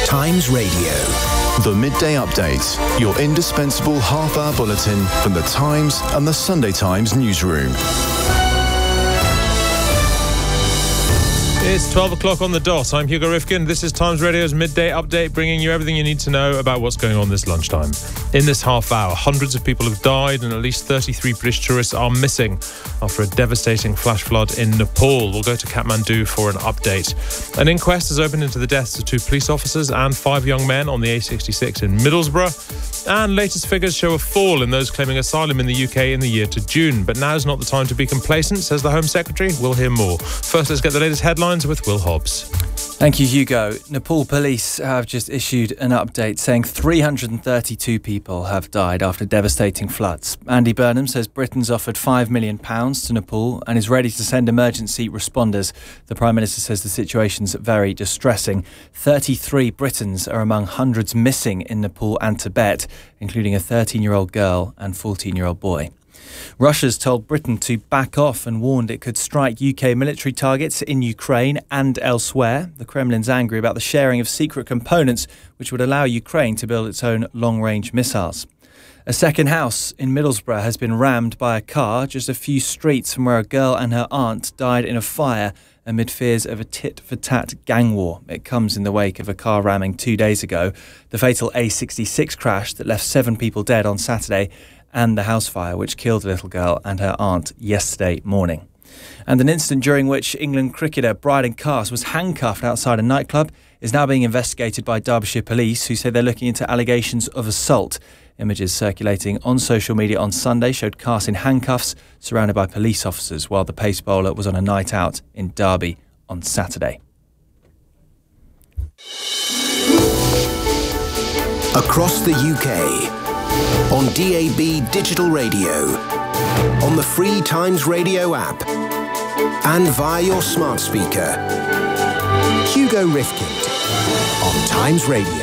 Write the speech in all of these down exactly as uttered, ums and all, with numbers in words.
Times Radio. The Midday Update, your indispensable half-hour bulletin from the Times and the Sunday Times newsroom. It's twelve o'clock on the dot. I'm Hugo Rifkin. This is Times Radio's Midday Update, bringing you everything you need to know about what's going on this lunchtime. In this half hour, hundreds of people have died and at least thirty-three British tourists are missing after a devastating flash flood in Nepal. We'll go to Kathmandu for an update. An inquest has opened into the deaths of two police officers and five young men on the A sixty-six in Middlesbrough. And latest figures show a fall in those claiming asylum in the U K in the year to June. But now's not the time to be complacent, says the Home Secretary. We'll hear more. First, let's get the latest headlines with Will Hobbs. Thank you, Hugo. Nepal police have just issued an update saying three hundred thirty-two people have died after devastating floods. Andy Burnham says Britain's offered five million pounds to Nepal and is ready to send emergency responders. The Prime Minister says the situation's very distressing. thirty-three Britons are among hundreds missing in Nepal and Tibet, including a thirteen-year-old girl and fourteen-year-old boy. Russia's told Britain to back off and warned it could strike U K military targets in Ukraine and elsewhere. The Kremlin's angry about the sharing of secret components which would allow Ukraine to build its own long-range missiles. A second house in Middlesbrough has been rammed by a car just a few streets from where a girl and her aunt died in a fire amid fears of a tit-for-tat gang war. It comes in the wake of a car ramming two days ago, the fatal A sixty-six crash that left seven people dead on Saturday, and the house fire which killed a little girl and her aunt yesterday morning. And an incident during which England cricketer Bryden Cast was handcuffed outside a nightclub is now being investigated by Derbyshire Police, who say they're looking into allegations of assault. Images circulating on social media on Sunday showed Cast in handcuffs, surrounded by police officers, while the pace bowler was on a night out in Derby on Saturday. Across the U K, on D A B digital radio, on the free Times Radio app, and via your smart speaker. Hugo Rifkind on Times Radio.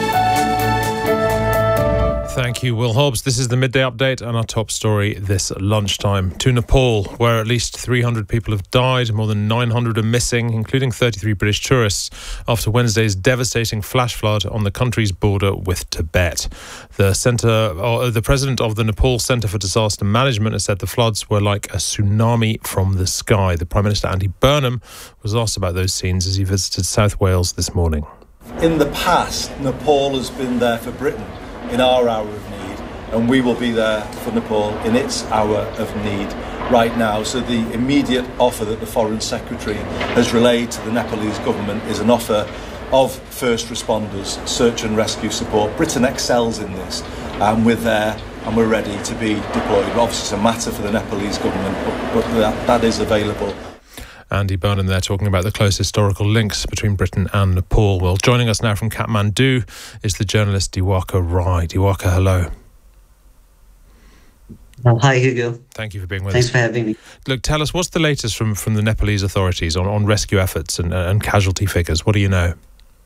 Thank you, Will Hobbs. This is the Midday Update and our top story this lunchtime. To Nepal, where at least three hundred people have died, more than nine hundred are missing, including thirty-three British tourists, after Wednesday's devastating flash flood on the country's border with Tibet. The centre, or the president of the Nepal Centre for Disaster Management has said the floods were like a tsunami from the sky. The Prime Minister, Andy Burnham, was asked about those scenes as he visited South Wales this morning. In the past, Nepal has been there for Britain in our hour of need, and we will be there for Nepal in its hour of need right now. So the immediate offer that the Foreign Secretary has relayed to the Nepalese government is an offer of first responders, search and rescue support. Britain excels in this, and we're there and we're ready to be deployed. Obviously it's a matter for the Nepalese government, but, but that, that is available. Andy Burnham there talking about the close historical links between Britain and Nepal. Well, joining us now from Kathmandu is the journalist Diwakar Rai. Diwakar, hello. Oh, hi, Hugo. Thank you for being with Thanks us. Thanks for having me. Look, tell us, what's the latest from, from the Nepalese authorities on, on rescue efforts and, and casualty figures? What do you know?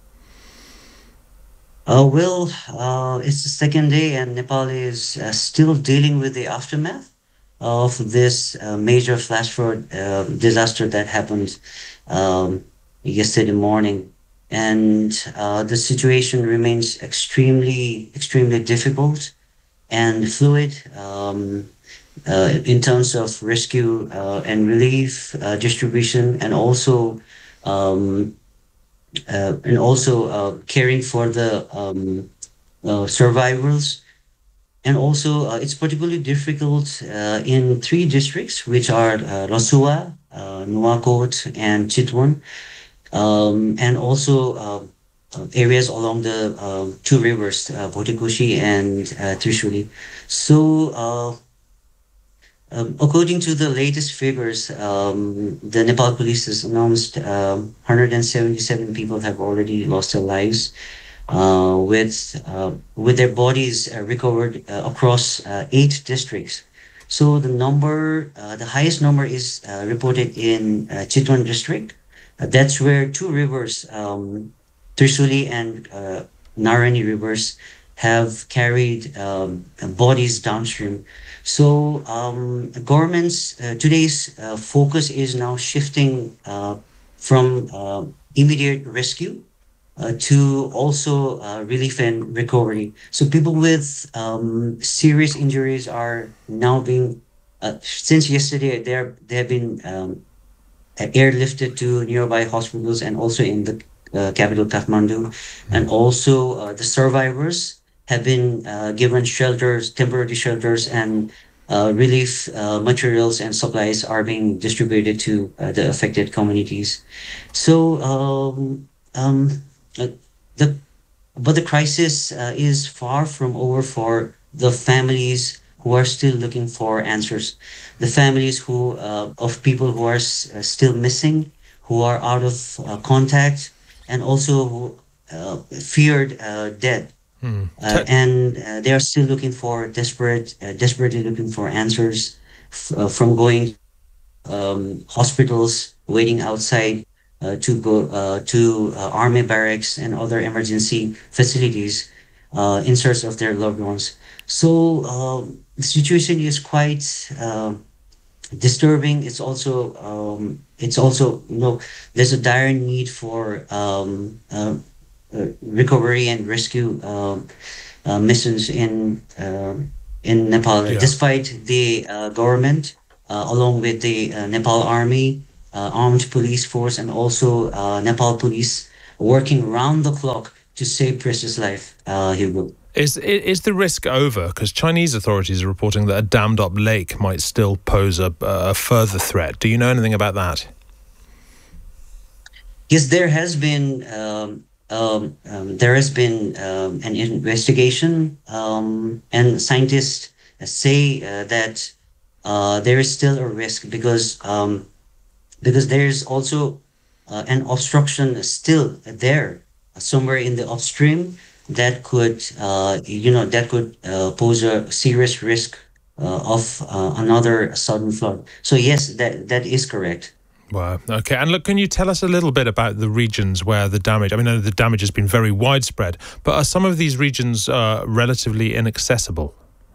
Uh, well, uh, it's the second day and Nepal is uh, still dealing with the aftermath of this uh, major flash flood uh, disaster that happened um, yesterday morning. And uh, the situation remains extremely, extremely difficult and fluid um, uh, in terms of rescue uh, and relief uh, distribution, and also um, uh, and also uh, caring for the um, uh, survivors. And also, uh, it's particularly difficult uh, in three districts, which are uh, Rasua, uh, Nuwakot, and Chitwan, um, and also uh, areas along the uh, two rivers, uh, Bhotikushi and uh, Trishuli. So, uh, um, according to the latest figures, um, the Nepal police has announced uh, one hundred seventy-seven people have already lost their lives. Uh, with uh, with their bodies uh, recovered uh, across uh, eight districts. So the number, uh, the highest number is uh, reported in uh, Chitwan district. Uh, that's where two rivers, um, Trishuli and uh, Narani rivers, have carried um, bodies downstream. So um, government's uh, today's uh, focus is now shifting uh, from uh, immediate rescue uh, to also uh, relief and recovery. So people with um, serious injuries are now being, uh, since yesterday, they are they have been um, airlifted to nearby hospitals and also in the uh, capital Kathmandu, mm-hmm. and also uh, the survivors have been uh, given shelters, temporary shelters, and uh, relief uh, materials and supplies are being distributed to uh, the affected communities. So, um, um, uh, the but the crisis uh, is far from over for the families who are still looking for answers. The families who uh, of people who are s- uh, still missing, who are out of uh, contact, and also who uh, feared uh, death. Hmm. Uh, and uh, they are still looking for desperate, uh, desperately looking for answers f- uh, from going um, hospitals, waiting outside uh, to go uh, to uh, army barracks and other emergency facilities uh, in search of their loved ones. So uh, the situation is quite uh, disturbing. It's also um, it's also you know there's a dire need for um, uh, uh, recovery and rescue uh, uh, missions in uh, in Nepal, yeah. Despite the uh, government, uh, along with the uh, Nepal Army, uh, armed police force, and also uh, Nepal police working round the clock to save precious life. Uh, Hugo. Is is the risk over? Because Chinese authorities are reporting that a dammed-up lake might still pose a, a further threat. Do you know anything about that? Yes, there has been um, um, um, there has been um, an investigation, um, and scientists say uh, that uh, there is still a risk because um, because there is also uh, an obstruction still there somewhere in the upstream. That could, uh, you know, that could uh, pose a serious risk uh, of uh, another sudden flood. So yes, that that is correct. Wow. Okay. And look, can you tell us a little bit about the regions where the damage? I mean, I know the damage has been very widespread, but are some of these regions uh, relatively inaccessible?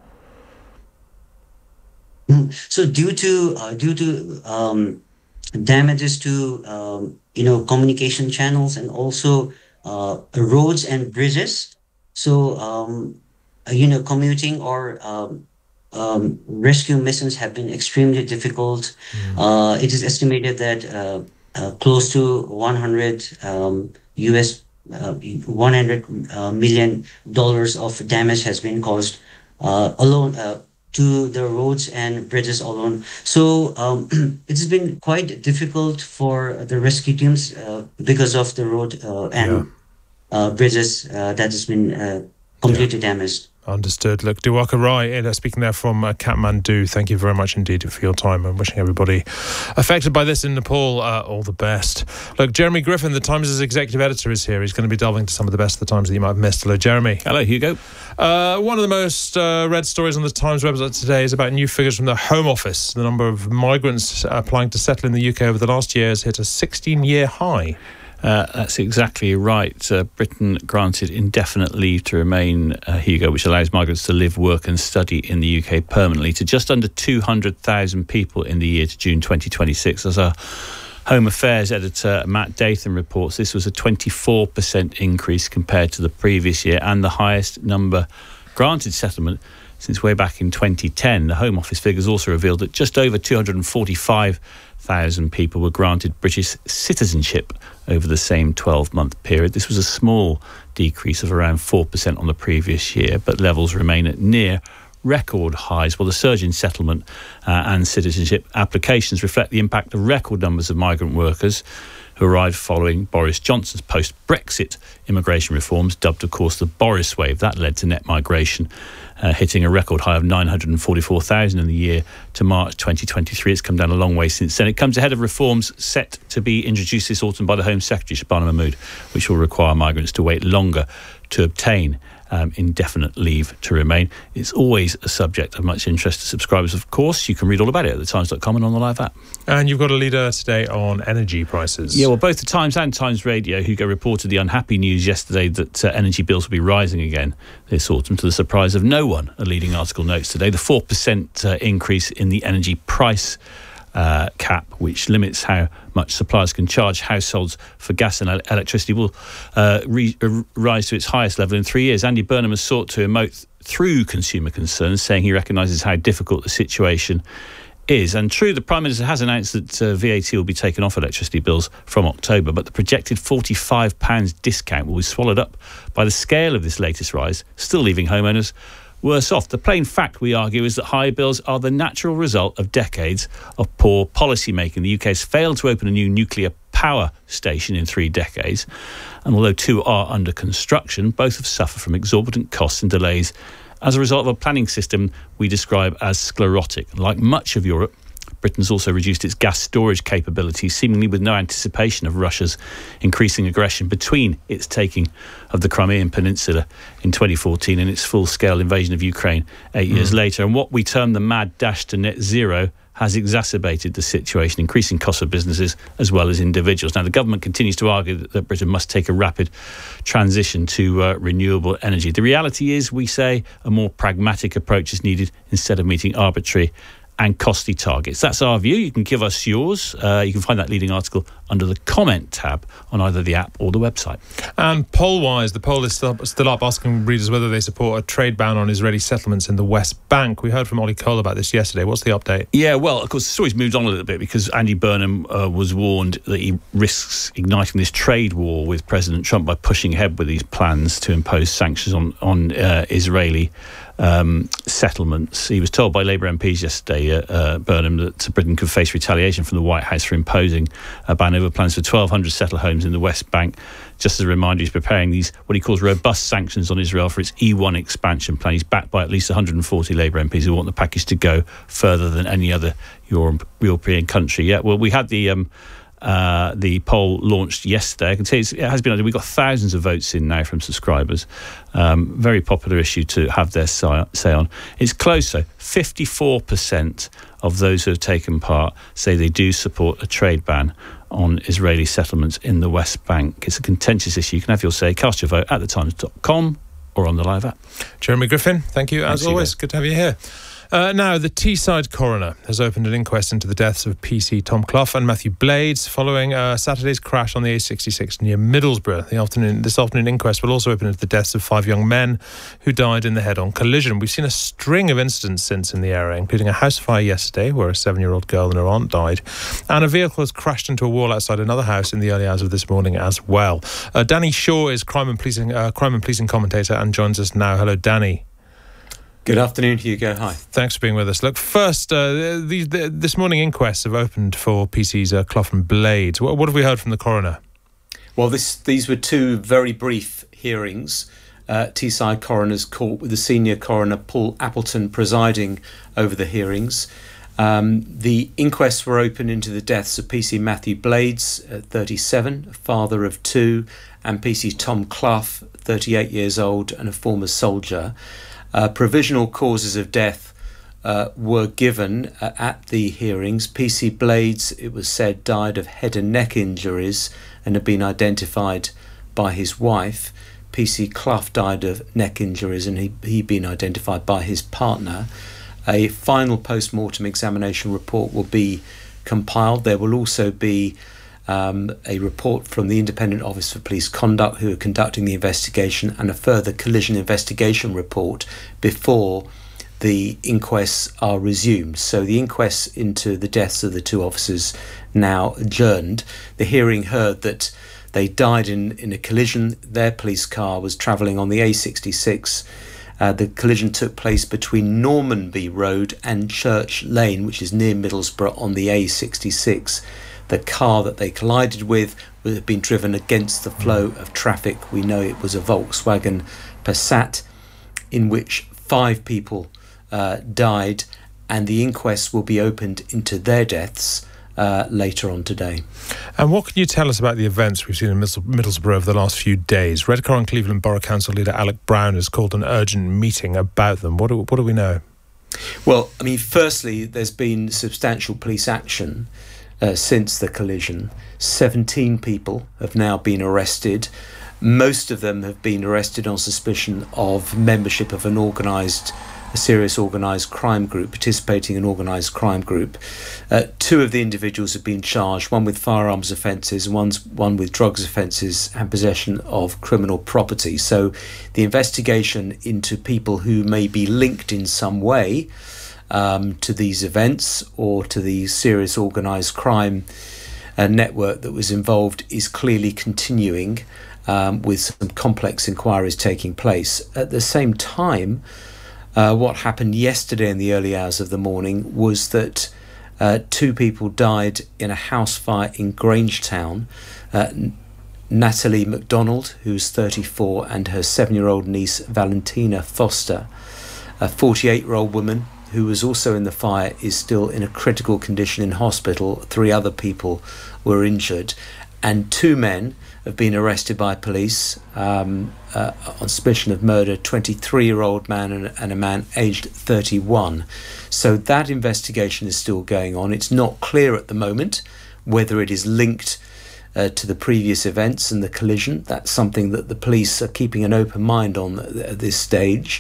So due to uh, due to um, damages to um, you know communication channels and also Uh, roads and bridges. So, um, you know, commuting or um, um, rescue missions have been extremely difficult. Mm. Uh, it is estimated that uh, uh, close to one hundred um, U S uh, one hundred uh, million dollars of damage has been caused uh, alone uh, to the roads and bridges alone. So um, it's been quite difficult for the rescue teams uh, because of the road uh, and yeah. uh, bridges uh, that has been uh, completely yeah. damaged. Understood. Look, Diwakar Rai, speaking there from uh, Kathmandu, thank you very much indeed for your time and wishing everybody affected by this in Nepal uh, all the best. Look, Jeremy Griffin, the Times' executive editor, is here. He's going to be delving into some of the best of the Times that you might have missed. Hello, Jeremy. Hello, Hugo. Uh, one of the most uh, read stories on the Times website today is about new figures from the Home Office. The number of migrants applying to settle in the U K over the last year has hit a sixteen-year high. Uh, that's exactly right. Uh, Britain granted indefinite leave to remain, uh, Hugo, which allows migrants to live, work and study in the U K permanently to just under two hundred thousand people in the year to June twenty twenty-six. As our Home Affairs editor Matt Dathan reports, this was a twenty-four percent increase compared to the previous year and the highest number granted settlement since way back in twenty ten. The Home Office figures also revealed that just over two hundred forty-five thousand people were granted British citizenship over the same twelve-month period. This was a small decrease of around four percent on the previous year, but levels remain at near record highs. Well, the surge in settlement uh, and citizenship applications reflect the impact of record numbers of migrant workers who arrived following Boris Johnson's post-Brexit immigration reforms, dubbed, of course, the Boris Wave. That led to net migration uh, hitting a record high of nine hundred forty-four thousand in the year to March twenty twenty-three. It's come down a long way since then. It comes ahead of reforms set to be introduced this autumn by the Home Secretary, Shabana Mahmood, which will require migrants to wait longer to obtain Um, indefinite leave to remain. It's always a subject of much interest to subscribers, of course. You can read all about it at the times dot com and on the Live app. And you've got a leader today on energy prices. Yeah, well, both the Times and Times Radio, Hugo, reported the unhappy news yesterday that uh, energy bills will be rising again this autumn, to the surprise of no one. A leading article notes today the four percent uh, increase in the energy price uh, cap, which limits how much suppliers can charge households for gas and el- electricity, will uh, re- rise to its highest level in three years. Andy Burnham has sought to emote through consumer concerns, saying he recognises how difficult the situation is. And true, the Prime Minister has announced that uh, V A T will be taken off electricity bills from October, but the projected forty-five pounds discount will be swallowed up by the scale of this latest rise, still leaving homeowners worse off. The plain fact, we argue, is that high bills are the natural result of decades of poor policy making. The U K has failed to open a new nuclear power station in three decades, and although two are under construction, both have suffered from exorbitant costs and delays as a result of a planning system we describe as sclerotic. Like much of Europe, Britain's also reduced its gas storage capabilities, seemingly with no anticipation of Russia's increasing aggression between its taking of the Crimean Peninsula in twenty fourteen and its full-scale invasion of Ukraine eight mm. years later. And what we term the mad dash to net zero has exacerbated the situation, increasing costs for businesses as well as individuals. Now, the government continues to argue that, that Britain must take a rapid transition to uh, renewable energy. The reality is, we say, a more pragmatic approach is needed instead of meeting arbitrary and costly targets. That's our view. You can give us yours. Uh, you can find that leading article under the comment tab on either the app or the website. And poll-wise, the poll is still up, still up asking readers whether they support a trade ban on Israeli settlements in the West Bank. We heard from Ollie Cole about this yesterday. What's the update? Yeah, well, of course, the story's moved on a little bit because Andy Burnham uh, was warned that he risks igniting this trade war with President Trump by pushing ahead with these plans to impose sanctions on, on uh, Israeli Um, settlements. He was told by Labour M Ps yesterday, uh, uh, Burnham, that Britain could face retaliation from the White House for imposing a ban over plans for twelve hundred settled homes in the West Bank. Just as a reminder, he's preparing these, what he calls robust sanctions on Israel for its E one expansion plan. He's backed by at least one hundred forty Labour M Ps who want the package to go further than any other Europe, European country. Yeah, well, we had the... Um, Uh, the poll launched yesterday. I can tell you it has been, we've got thousands of votes in now from subscribers. Um, very popular issue to have their say on. It's close though. fifty-four percent of those who have taken part say they do support a trade ban on Israeli settlements in the West Bank. It's a contentious issue. You can have your say. Cast your vote at the times dot com or on the live app. Jeremy Griffin, thank you as Thanks, always. Hugo. Good to have you here. Uh, now, the Teesside coroner has opened an inquest into the deaths of P C Tom Clough and Matthew Blades following uh, Saturday's crash on the A sixty-six near Middlesbrough. The afternoon, this afternoon inquest will also open into the deaths of five young men who died in the head-on collision. We've seen a string of incidents since in the area, including a house fire yesterday where a seven-year-old girl and her aunt died, and a vehicle has crashed into a wall outside another house in the early hours of this morning as well. Uh, Danny Shaw is crime and policing, uh, crime and policing commentator and joins us now. Hello, Danny. Good afternoon, Hugo. Hi. Thanks for being with us. Look, first, uh, the, the, this morning inquests have opened for P C's uh, Clough and Blades. What, what have we heard from the coroner? Well, this, these were two very brief hearings. Uh, Teesside Coroner's Court with the senior coroner Paul Appleton presiding over the hearings. Um, the inquests were open into the deaths of P C Matthew Blades, uh, thirty-seven, father of two, and P C Tom Clough, thirty-eight years old and a former soldier. Uh, provisional causes of death uh, were given uh, at the hearings. P C Blades, it was said, died of head and neck injuries and had been identified by his wife. P C Clough died of neck injuries and he, he'd been identified by his partner. A final post-mortem examination report will be compiled. There will also be Um, a report from the Independent Office for Police Conduct, who are conducting the investigation, and a further collision investigation report before the inquests are resumed. So the inquests into the deaths of the two officers now adjourned. The hearing heard that they died in, in a collision. Their police car was travelling on the A sixty-six. Uh, the collision took place between Normanby Road and Church Lane, which is near Middlesbrough, on the A sixty-six. The car that they collided with would have been driven against the flow of traffic. We know it was a Volkswagen Passat in which five people uh, died, and the inquest will be opened into their deaths uh, later on today. And what can you tell us about the events we've seen in Middlesbrough over the last few days? Redcar and Cleveland Borough Council leader Alec Brown has called an urgent meeting about them. What do, what do we know? Well, I mean, firstly, there's been substantial police action Uh, since the collision. seventeen people have now been arrested. Most of them have been arrested on suspicion of membership of an organised a serious organised crime group, participating in organised crime group. Uh, two of the individuals have been charged, one with firearms offences and one's, one with drugs offences and possession of criminal property. So the investigation into people who may be linked in some way um, to these events or to the serious organised crime uh, network that was involved is clearly continuing, um, with some complex inquiries taking place. At the same time, uh, what happened yesterday in the early hours of the morning was that uh, two people died in a house fire in Grangetown. Uh, Natalie MacDonald, who's thirty-four, and her seven-year-old niece Valentina Foster. A forty-eight-year-old woman who was also in the fire is still in a critical condition in hospital. Three other people were injured, and two men have been arrested by police um, uh, on suspicion of murder, twenty-three-year-old man and, and a man aged thirty-one. So that investigation is still going on. It's not clear at the moment whether it is linked uh, to the previous events and the collision. That's something that the police are keeping an open mind on at this stage.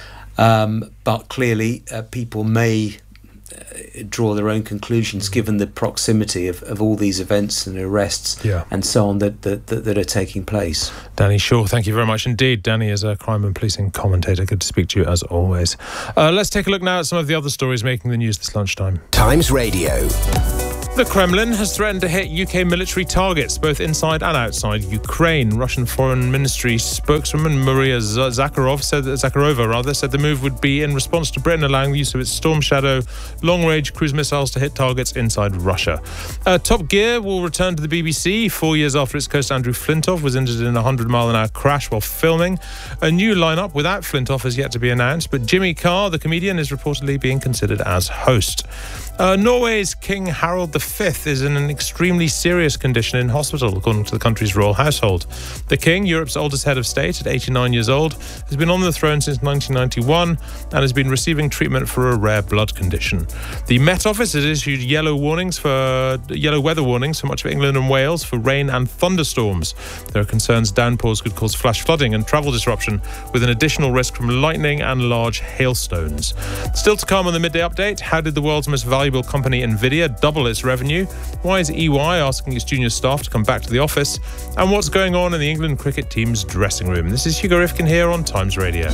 Um, but clearly uh, people may uh, draw their own conclusions mm-hmm. given the proximity of, of all these events and arrests yeah. and so on that, that, that, that are taking place. Danny Shaw, thank you very much indeed. Danny is a crime and policing commentator. Good to speak to you as always. Uh, let's take a look now at some of the other stories making the news this lunchtime. Times Radio. The Kremlin has threatened to hit U K military targets, both inside and outside Ukraine. Russian Foreign Ministry spokeswoman Maria Zakharov said that Zakharova rather said the move would be in response to Britain allowing the use of its Storm Shadow long-range cruise missiles to hit targets inside Russia. Uh, Top Gear will return to the B B C four years after its host Andrew Flintoff was injured in a one hundred mile an hour crash while filming. A new lineup without Flintoff has yet to be announced, but Jimmy Carr, the comedian, is reportedly being considered as host. Uh, Norway's King Harald the Fifth is in an extremely serious condition in hospital, according to the country's royal household. The King, Europe's oldest head of state at eighty-nine years old, has been on the throne since nineteen ninety-one and has been receiving treatment for a rare blood condition. The Met Office has issued yellow warnings for yellow weather warnings for much of England and Wales for rain and thunderstorms. There are concerns downpours could cause flash flooding and travel disruption, with an additional risk from lightning and large hailstones. Still to come on the midday update, how did the world's most valuable company Nvidia double its revenue? Why is E Y asking its junior staff to come back to the office? And what's going on in the England cricket team's dressing room? This is Hugo Rifkin here on Times Radio.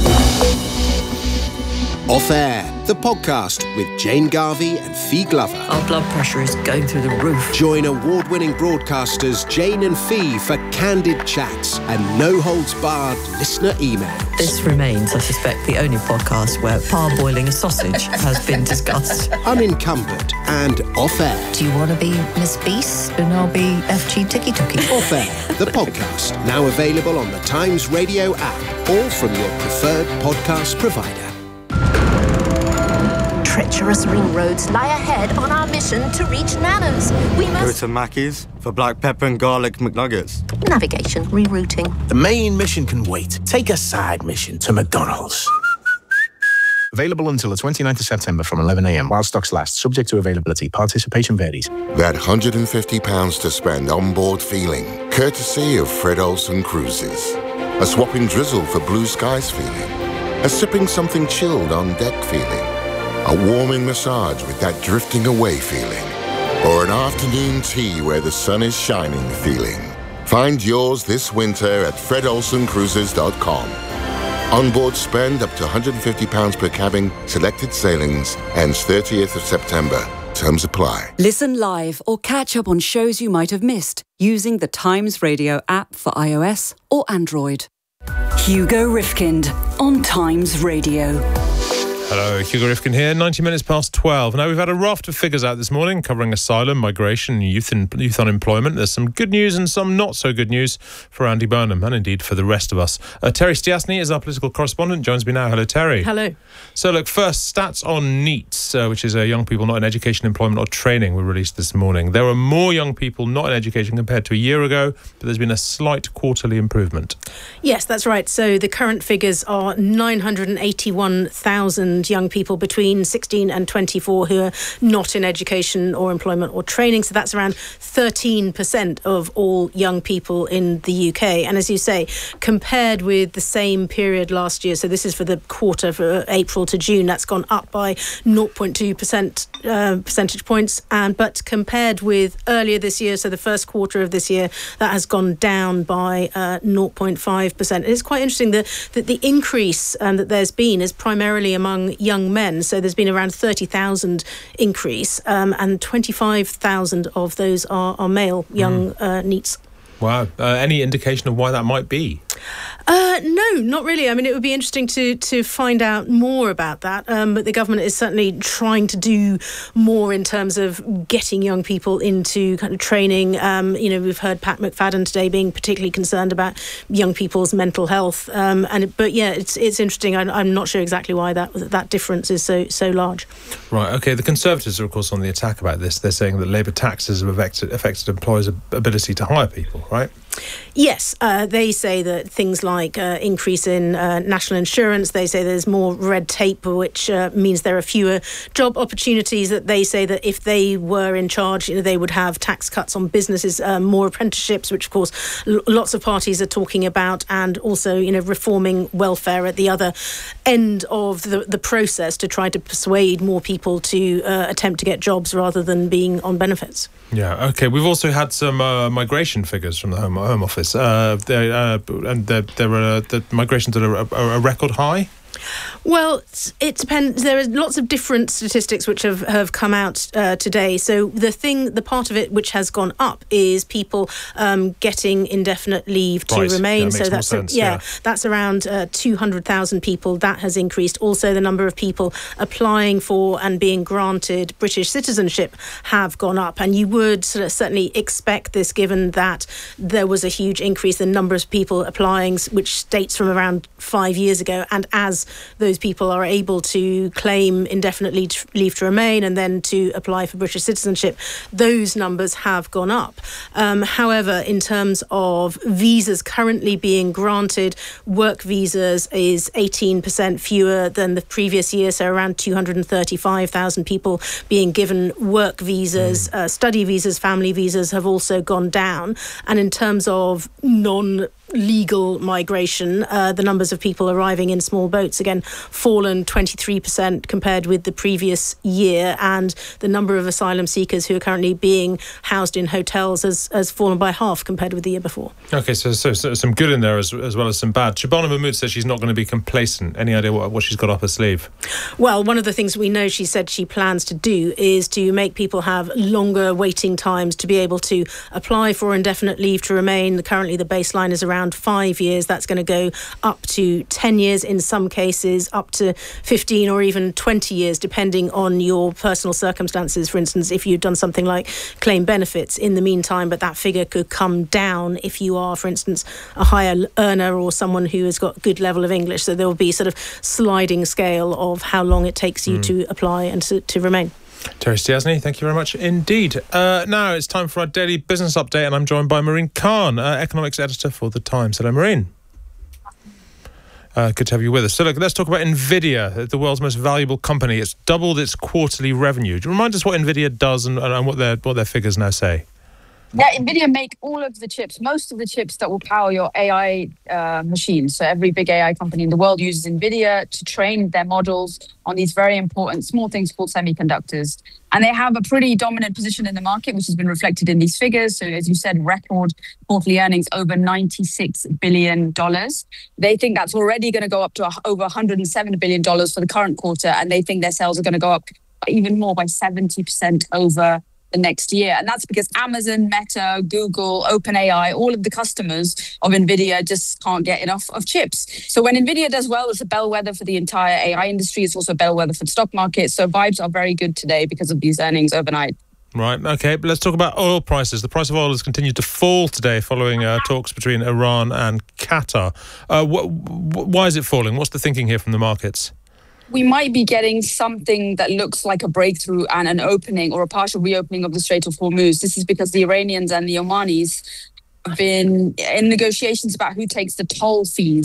Off Air, the podcast with Jane Garvey and Fee Glover. Our blood pressure is going through the roof. Join award-winning broadcasters Jane and Fee for candid chats and no-holds-barred listener emails. This remains, I suspect, the only podcast where parboiling a sausage has been discussed. Unencumbered and Off Air. Do you want to be Miss Beast and I'll be F G Tiki Tuki? Off Air, the podcast, now available on the Times Radio app or from your preferred podcast provider. Treacherous ring roads lie ahead on our mission to reach Nana's. We Go must... to Mackey's for black pepper and garlic McNuggets. Navigation, rerouting. The main mission can wait. Take a side mission to McDonald's. Available until the twenty-ninth of September from eleven a m while stocks last, subject to availability. Participation varies. That one hundred fifty pounds to spend on board feeling, courtesy of Fred Olsen Cruises. A swapping drizzle for blue skies feeling. A sipping something chilled on deck feeling. A warming massage with that drifting away feeling. Or an afternoon tea where the sun is shining feeling. Find yours this winter at fred olsen cruises dot com. Onboard spend up to one hundred fifty pounds per cabin, selected sailings, ends thirtieth of September. Terms apply. Listen live or catch up on shows you might have missed using the Times Radio app for iOS or Android. Hugo Rifkind on Times Radio. Hello, Hugo Rifkin here, ninety minutes past twelve. Now, we've had a raft of figures out this morning covering asylum, migration, youth, in, youth unemployment. There's some good news and some not so good news for Andy Burnham and indeed for the rest of us. Uh, Terry Stiasny is our political correspondent, joins me now. Hello, Terry. Hello. So, look, first, stats on NEETs, uh, which is uh, young people not in education, employment or training, were released this morning. There are more young people not in education compared to a year ago, but there's been a slight quarterly improvement. Yes, that's right. So the current figures are nine hundred eighty-one thousand thousand young people between sixteen and twenty-four who are not in education or employment or training. So that's around thirteen percent of all young people in the U K. And as you say, compared with the same period last year, so this is for the quarter for April to June, that's gone up by zero point two percent uh, percentage points. And but compared with earlier this year, so the first quarter of this year, that has gone down by uh, zero point five percent. It's quite interesting that, that the increase um, that there's been is primarily among young men. So there's been around thirty thousand increase, um, and twenty-five thousand of those are, are male young mm. uh, NEETs. Wow. Uh, any indication of why that might be? Uh, no, not really. I mean, it would be interesting to to find out more about that. Um, but the government is certainly trying to do more in terms of getting young people into kind of training. Um, you know, we've heard Pat McFadden today being particularly concerned about young people's mental health. Um, and but yeah, it's it's interesting. I, I'm not sure exactly why that that difference is so so large. Right. Okay. The Conservatives are, of course, on the attack about this. They're saying that Labour taxes have affected, affected employers' ability to hire people. Right. Yes, uh, they say that things like uh, increase in uh, national insurance, they say there's more red tape, which uh, means there are fewer job opportunities, that they say that if they were in charge, you know, they would have tax cuts on businesses, uh, more apprenticeships, which of course l- lots of parties are talking about, and also, you know, reforming welfare at the other end of the, the process to try to persuade more people to uh, attempt to get jobs rather than being on benefits. Yeah, okay. We've also had some uh, migration figures from the Home, Home Office, uh, they, uh, and there, there were the migrations at a, a record high. Well, it depends. There are lots of different statistics which have, have come out uh, today. So the thing, the part of it which has gone up is people um, getting indefinite leave to right. remain. Yeah, so that's sense, yeah, yeah, that's around uh, two hundred thousand people. That has increased. Also, the number of people applying for and being granted British citizenship have gone up. And you would sort of certainly expect this, given that there was a huge increase in the number of people applying, which dates from around five years ago. And as those people are able to claim indefinite leave to remain and then to apply for British citizenship, those numbers have gone up. Um, however, in terms of visas currently being granted, work visas is eighteen percent fewer than the previous year, so around two hundred thirty-five thousand people being given work visas. Mm. Uh, study visas, family visas have also gone down. And in terms of non legal migration, uh, the numbers of people arriving in small boats, again, fallen twenty-three percent compared with the previous year, and the number of asylum seekers who are currently being housed in hotels has, has fallen by half compared with the year before. Okay, so, so, so some good in there as, as well as some bad. Shabana Mahmood says she's not going to be complacent. Any idea what, what she's got up her sleeve? Well, one of the things we know she said she plans to do is to make people have longer waiting times to be able to apply for indefinite leave to remain. Currently, the baseline is around five years. That's going to go up to ten years in some cases, up to fifteen or even twenty years, depending on your personal circumstances. For instance, if you've done something like claim benefits in the meantime, but that figure could come down if you are, for instance, a higher earner or someone who has got good level of English. So there will be sort of sliding scale of how long it takes you mm. to apply and to, to remain. Terry Stiasny, thank you very much indeed. Uh, now it's time for our daily business update, and I'm joined by Maureen Khan, uh, economics editor for The Times. Hello, Maureen. Uh, good to have you with us. So look, let's talk about NVIDIA, the world's most valuable company. It's doubled its quarterly revenue. Do you remind us what NVIDIA does and, and what their what their figures now say? Yeah, NVIDIA make all of the chips, most of the chips that will power your A I uh, machines. So every big A I company in the world uses NVIDIA to train their models on these very important small things called semiconductors. And they have a pretty dominant position in the market, which has been reflected in these figures. So as you said, record quarterly earnings over ninety-six billion dollars. They think that's already going to go up to over one hundred seven billion dollars for the current quarter. And they think their sales are going to go up even more by seventy percent over the next year. And that's because Amazon, Meta, Google, OpenAI, all of the customers of NVIDIA just can't get enough of chips. So when NVIDIA does well, it's a bellwether for the entire A I industry. It's also a bellwether for the stock market. So vibes are very good today because of these earnings overnight. Right, okay, but let's talk about oil prices. The price of oil has continued to fall today following uh, talks between Iran and Qatar. Uh, wh- wh- why is it falling? What's the thinking here from the markets? We might be getting something that looks like a breakthrough and an opening or a partial reopening of the Strait of Hormuz. This is because the Iranians and the Omanis have been in negotiations about who takes the toll fees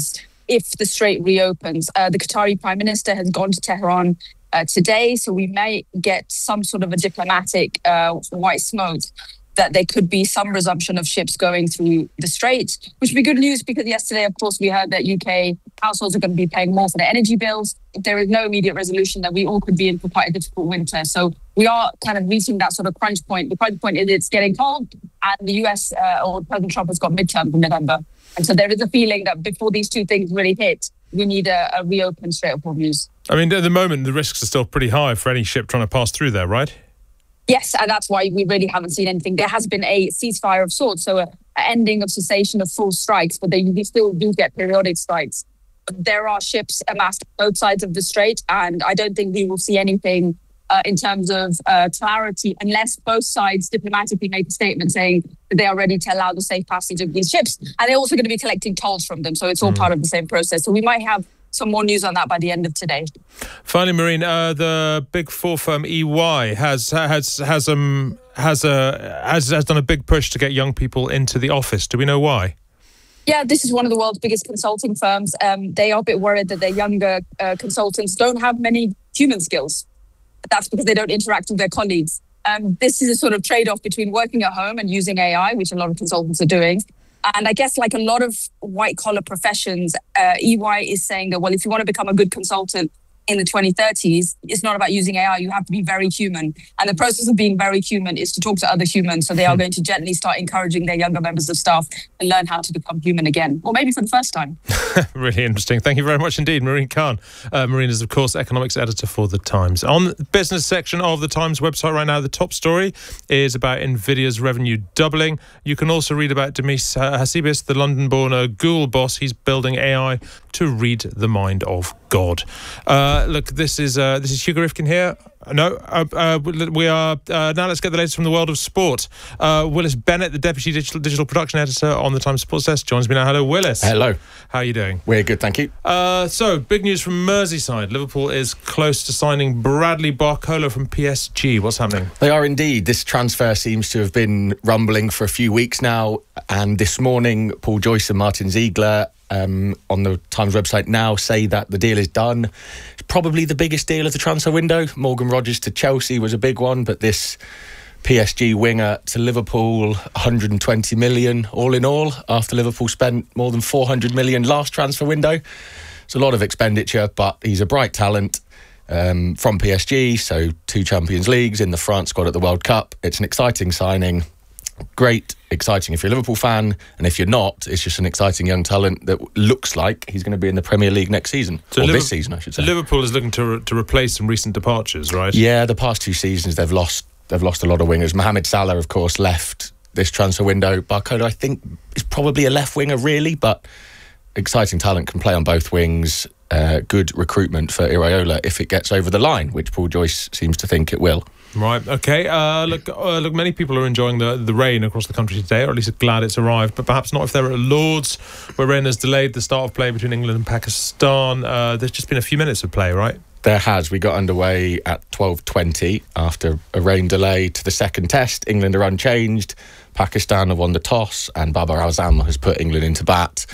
if the strait reopens. Uh, the Qatari Prime Minister has gone to Tehran uh, today, so we may get some sort of a diplomatic uh, white smoke that there could be some resumption of ships going through the strait, which would be good news because yesterday, of course, we heard that U K households are going to be paying more for their energy bills. If there is no immediate resolution, then we all could be in for quite a difficult winter. So we are kind of reaching that sort of crunch point. The crunch point is it's getting cold, and the U S uh, or President Trump has got midterms in November. And so there is a feeling that before these two things really hit, we need a, a reopened Strait of Hormuz. I mean, at the moment, the risks are still pretty high for any ship trying to pass through there, right? Yes, and that's why we really haven't seen anything. There has been a ceasefire of sorts, so an ending of cessation of full strikes, but they still do get periodic strikes. There are ships amassed on both sides of the strait, and I don't think we will see anything uh, in terms of uh, clarity unless both sides diplomatically make a statement saying that they are ready to allow the safe passage of these ships. And they're also going to be collecting tolls from them, so it's all mm. part of the same process. So we might have some more news on that by the end of today. Finally, Maureen, uh, the big four firm E Y has has has um has a has, has done a big push to get young people into the office. Do we know why? Yeah, this is one of the world's biggest consulting firms. Um, they are a bit worried that their younger uh, consultants don't have many human skills. That's because they don't interact with their colleagues. Um, this is a sort of trade-off between working at home and using A I, which a lot of consultants are doing. And I guess like a lot of white-collar professions, uh, E Y is saying that, well, if you want to become a good consultant in the twenty thirties, it's not about using A I. You have to be very human. And the process of being very human is to talk to other humans. So they are going to gently start encouraging their younger members of staff and learn how to become human again, or maybe for the first time. Really interesting. Thank you very much indeed, Maureen Khan. Uh, Maureen is, of course, economics editor for The Times. On the business section of The Times website right now, the top story is about NVIDIA's revenue doubling. You can also read about Demis Hassabis, the London-born uh, Google boss. He's building A I to read the mind of God. Uh, look, this is uh, this is Hugo Rifkin here. No, uh, uh, we are uh, now. Let's get the latest from the world of sport. Uh, Willis Bennett, the deputy digital, digital production editor on the Times Sports Desk, joins me now. Hello, Willis. Hello. How are you doing? We're good, thank you. Uh, so, big news from Merseyside. Liverpool is close to signing Bradley Barcola from P S G. What's happening? They are indeed. This transfer seems to have been rumbling for a few weeks now, and this morning, Paul Joyce and Martin Ziegler Um, on the Times website now say that the deal is done. It's probably the biggest deal of the transfer window. Morgan Rogers to Chelsea was a big one, but this P S G winger to Liverpool, one hundred twenty million all in all, after Liverpool spent more than four hundred million last transfer window. It's a lot of expenditure, but he's a bright talent um, from P S G, so two Champions Leagues in the France squad at the World Cup. It's an exciting signing. Great, exciting if you're a Liverpool fan, and if you're not, it's just an exciting young talent that looks like he's going to be in the Premier League next season, so or Liverpool, this season, I should say. Liverpool is looking to re- to replace some recent departures, right? Yeah, the past two seasons they've lost they've lost a lot of wingers. Mohamed Salah, of course, left this transfer window. Barcola, I think, is probably a left winger, really, but exciting talent, can play on both wings. Uh, good recruitment for Iraola if it gets over the line, which Paul Joyce seems to think it will. Right, okay. Uh, look, uh, look. Many people are enjoying the, the rain across the country today, or at least glad it's arrived, but perhaps not if they're at Lords, where rain has delayed the start of play between England and Pakistan. Uh, there's just been a few minutes of play, right? There has. We got underway at twelve twenty after a rain delay to the second test. England are unchanged. Pakistan have won the toss, and Babar Azam has put England into bat.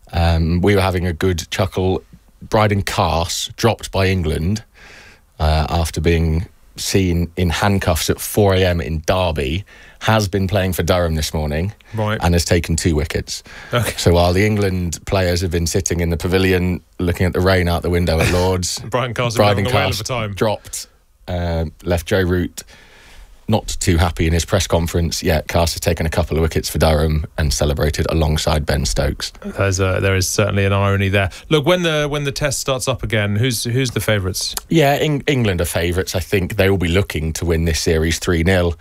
Um, we were having a good chuckle. Bryden Carse, dropped by England uh, after being seen in handcuffs at four a.m. in Derby, has been playing for Durham this morning, right, and has taken two wickets. Okay. So while the England players have been sitting in the pavilion looking at the rain out the window at Lords, Bryden Carse Bryden having a whale of a time. dropped, uh, left Joe Root not too happy in his press conference. Yet Carse has taken a couple of wickets for Durham and celebrated alongside Ben Stokes. There's a, there is certainly an irony there. Look, when the when the test starts up again, who's who's the favourites? Yeah, Eng- England are favourites. I think they will be looking to win this series three nil.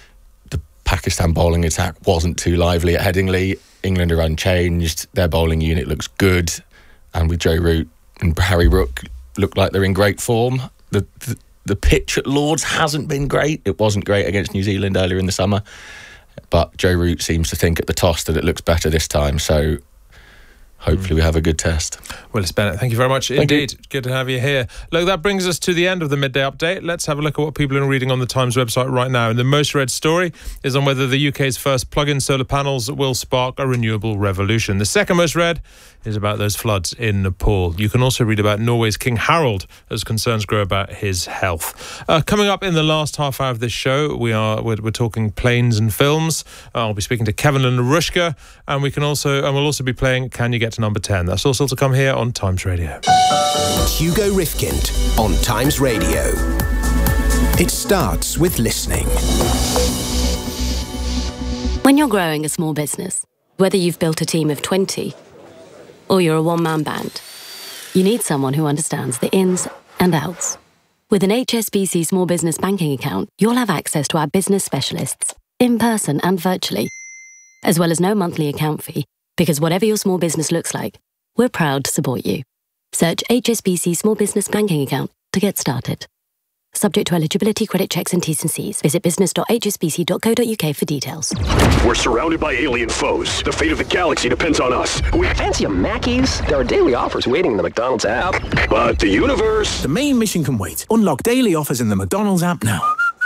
The Pakistan bowling attack wasn't too lively at Headingley. England are unchanged. Their bowling unit looks good, and with Joe Root and Harry Rook look like they're in great form. The, the The pitch at Lords hasn't been great. It wasn't great against New Zealand earlier in the summer. But Joe Root seems to think at the toss that it looks better this time. So hopefully we have a good test. Willis Bennett, thank you very much Thank indeed. you. Good to have you here. Look, that brings us to the end of the Midday Update. Let's have a look at what people are reading on the Times website right now. And the most read story is on whether the U K's first plug-in solar panels will spark a renewable revolution. The second most read is about those floods in Nepal. You can also read about Norway's King Harald as concerns grow about his health. Uh, coming up in the last half hour of this show, we are we're, we're talking planes and films. Uh, I'll be speaking to Kevin and Narushka, and we can also and we'll also be playing Can You Get to Number ten. That's all still to come here on Times Radio. Hugo Rifkind on Times Radio. It starts with listening. When you're growing a small business, whether you've built a team of twenty or you're a one-man band, you need someone who understands the ins and outs. With an H S B C Small Business Banking account, you'll have access to our business specialists, in person and virtually, as well as no monthly account fee, because whatever your small business looks like, we're proud to support you. Search H S B C Small Business Banking account to get started. Subject to eligibility, credit checks and T's and C's. Visit business dot h s b c dot co dot u k for details. We're surrounded by alien foes. The fate of the galaxy depends on us. We fancy a Mackey's? There are daily offers waiting in the McDonald's app. But the universe... The main mission can wait. Unlock daily offers in the McDonald's app now.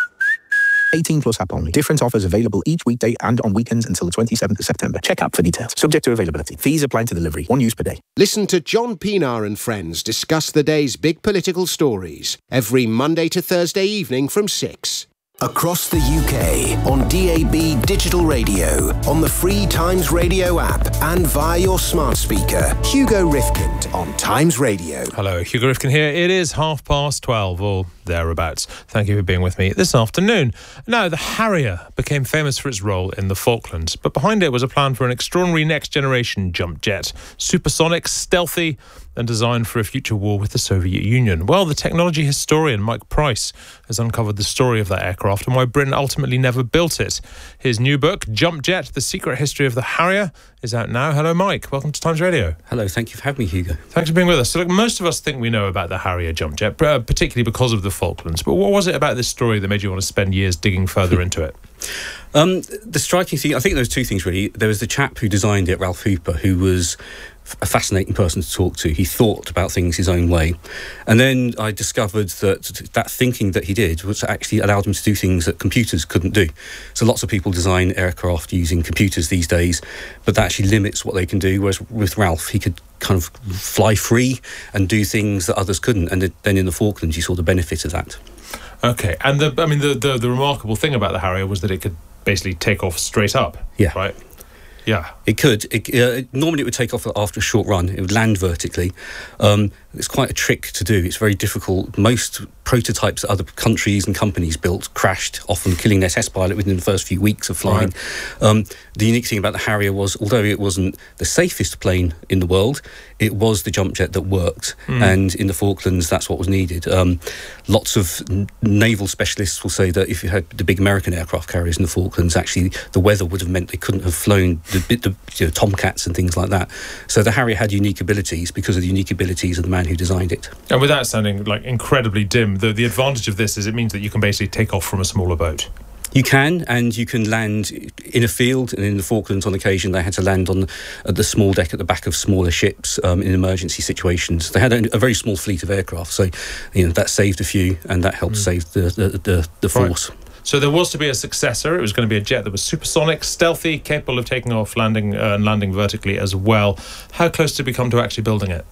eighteen plus app only. Different offers available each weekday and on weekends until the twenty-seventh of September. Check app for details. Subject to availability. Fees apply to delivery. One use per day. Listen to John Pienaar and friends discuss the day's big political stories every Monday to Thursday evening from six. Across the U K, on D A B digital radio, on the free Times Radio app, and via your smart speaker. Hugo Rifkind on Times Radio. Hello, Hugo Rifkind here. It is half past twelve, or thereabouts. Thank you for being with me this afternoon. Now, the Harrier became famous for its role in the Falklands, but behind it was a plan for an extraordinary next-generation jump jet. Supersonic, stealthy, and designed for a future war with the Soviet Union. Well, the technology historian Mike Price has uncovered the story of that aircraft and why Britain ultimately never built it. His new book, Jump Jet, The Secret History of the Harrier, is out now. Hello, Mike. Welcome to Times Radio. Hello, thank you for having me, Hugo. Thanks for being with us. So, look, most of us think we know about the Harrier jump jet, particularly because of the Falklands. But what was it about this story that made you want to spend years digging further into it? Um, the striking thing, I think there was two things really. There was the chap who designed it, Ralph Hooper, who was a fascinating person to talk to. He thought about things his own way. And then I discovered that that thinking that he did was actually allowed him to do things that computers couldn't do. So lots of people design aircraft using computers these days, but that actually limits what they can do, whereas with Ralph, he could kind of fly free and do things that others couldn't. And then in the Falklands, you saw the benefit of that. Okay, and the, I mean, the, the, the remarkable thing about the Harrier was that it could basically take off straight up. Yeah. Right? Yeah. It could. It, uh, normally it would take off after a short run. It would land vertically. Um, it's quite a trick to do. It's very difficult. Most prototypes that other countries and companies built crashed, often killing their test pilot within the first few weeks of flying. Right. Um, the unique thing about the Harrier was, although it wasn't the safest plane in the world, it was the jump jet that worked. Mm. And in the Falklands, that's what was needed. Um, lots of n- naval specialists will say that if you had the big American aircraft carriers in the Falklands, actually the weather would have meant they couldn't have flown the, the you know, Tomcats and things like that. So the Harrier had unique abilities because of the unique abilities of the man who designed it. And without sounding like incredibly dim, the, the advantage of this is it means that you can basically take off from a smaller boat. You can, and you can land in a field, and in the Falklands on occasion they had to land on at the small deck at the back of smaller ships um, in emergency situations. They had a, a very small fleet of aircraft, so you know that saved a few, and that helped mm. save the, the, the, the force. Right. So there was to be a successor. It was going to be a jet that was supersonic, stealthy, capable of taking off, landing uh, and landing vertically as well. How close did we come to actually building it?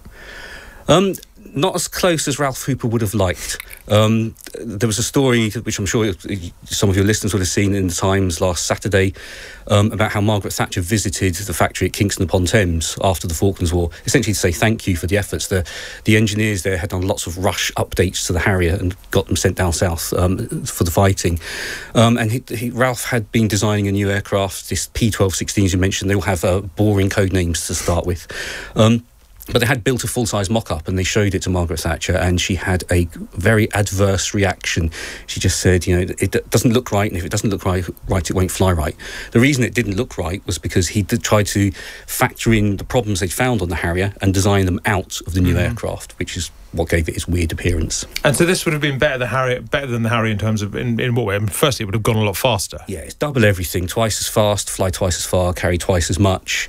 Um, not as close as Ralph Hooper would have liked. Um, there was a story, which I'm sure some of your listeners would have seen in the Times last Saturday, um, about how Margaret Thatcher visited the factory at Kingston upon Thames after the Falklands War, essentially to say thank you for the efforts. The, the engineers there had done lots of rush updates to the Harrier and got them sent down south um, for the fighting. Um, and he, he, Ralph had been designing a new aircraft, this P twelve sixteens you mentioned. They all have uh, boring code names to start with. Um, But they had built a full-size mock-up and they showed it to Margaret Thatcher, and she had a very adverse reaction. She just said, you know, it doesn't look right, and if it doesn't look right, right it won't fly right. The reason it didn't look right was because he did try to factor in the problems they'd found on the Harrier and design them out of the new mm. aircraft, which is what gave it its weird appearance. And so this would have been better than Harrier, better than the Harrier in terms of, in, in what way? I mean, firstly, it would have gone a lot faster. Yeah, it's double everything, twice as fast, fly twice as far, carry twice as much.